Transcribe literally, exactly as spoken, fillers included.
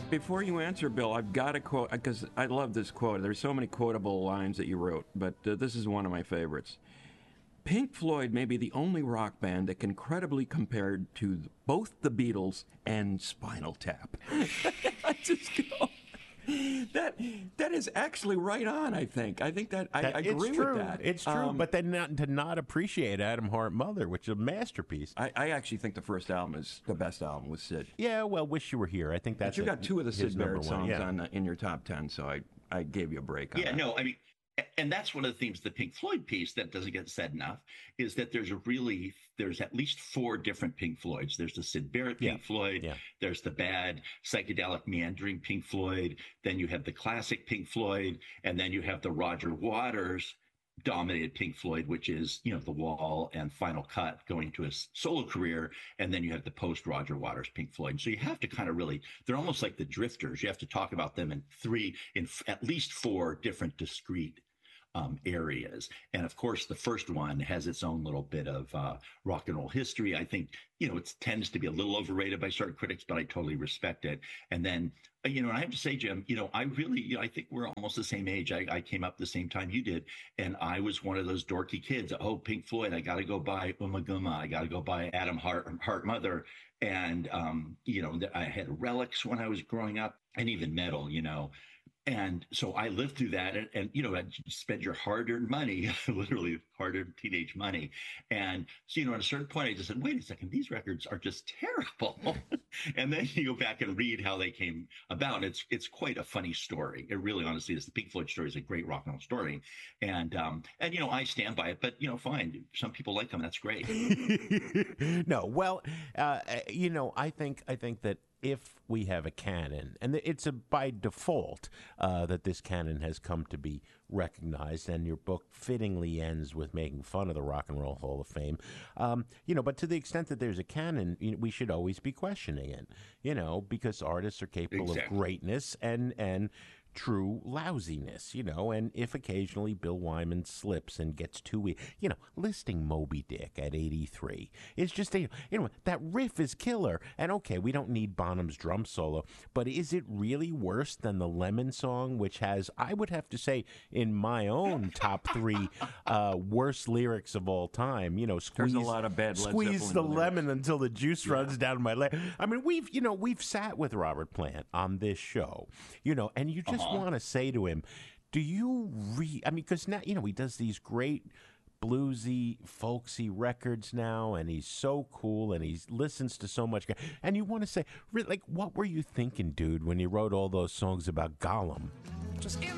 before you answer, Bill, I've got to quote, because I love this quote. There's so many quotable lines that you wrote, but uh, this is one of my favorites. Pink Floyd may be the only rock band that can credibly compare to both the Beatles and Spinal Tap. I just go, that that is actually right on. I think. I think that I, That- I it's agree true. with that. It's true, Um, but then not, to not appreciate Adam Hart Mother, which is a masterpiece. I, I actually think the first album is the best album with Sid. Yeah, well, Wish You Were Here. I think that's But you a- got two of the his Sid number Barrett one, songs yeah. on uh, in your top ten, so I I gave you a break on Yeah, that. no, I mean, and that's one of the themes, the Pink Floyd piece that doesn't get said enough, is that there's a really, there's at least four different Pink Floyds. There's the Sid Barrett Pink Yeah, Floyd. yeah. There's the bad psychedelic meandering Pink Floyd. Then you have the classic Pink Floyd. And then you have the Roger Waters dominated Pink Floyd, which is, you know, The Wall and Final Cut going to his solo career. And then you have the post Roger Waters Pink Floyd. So you have to kind of really, they're almost like the Drifters. You have to talk about them in three, in f- at least four different discrete um, areas. And of course, the first one has its own little bit of uh, rock and roll history. I think, you know, it tends to be a little overrated by certain critics, but I totally respect it. And then, uh, you know, and I have to say, Jim, you know, I really, you know, I think we're almost the same age. I, I came up the same time you did. And I was one of those dorky kids. Oh, Pink Floyd, I got to go buy Uma Guma. I got to go buy Adam Hart, Hart Mother. And, um, you know, I had relics when I was growing up and even metal, you know. And so I lived through that and, and you know, you spend your hard-earned money, literally hard-earned teenage money. And so, you know, at a certain point, I just said, wait a second, these records are just terrible. And then you go back and read how they came about. And it's it's quite a funny story. It really, honestly is. The Pink Floyd story is a great rock and roll story. And, um, and you know, I stand by it. But, you know, fine. Some people like them. That's great. No, well, uh, you know, I think I think that if we have a canon, and it's a by default uh, that this canon has come to be recognized, and your book fittingly ends with making fun of the Rock and Roll Hall of Fame, um, you know, but to the extent that there's a canon, you know, we should always be questioning it, you know, because artists are capable Exactly. of greatness and and true lousiness, you know, and if occasionally Bill Wyman slips and gets too, e- you know, listing Moby Dick at eighty-three is just, a, you know, that riff is killer. And okay, we don't need Bonham's drum solo, but is it really worse than the Lemon song, which has, I would have to say, in my own top three uh, worst lyrics of all time, you know, squeeze, There's a lot of bad Led squeeze Zeppelin the lyrics. lemon until the juice runs down my leg. I mean, we've, you know, we've sat with Robert Plant on this show, you know, and you just Uh-huh. want to say to him, do you re, I mean, because now, you know, he does these great bluesy, folksy records now, and he's so cool, and he listens to so much, and you want to say, really, like, what were you thinking, dude, when you wrote all those songs about Gollum? Just in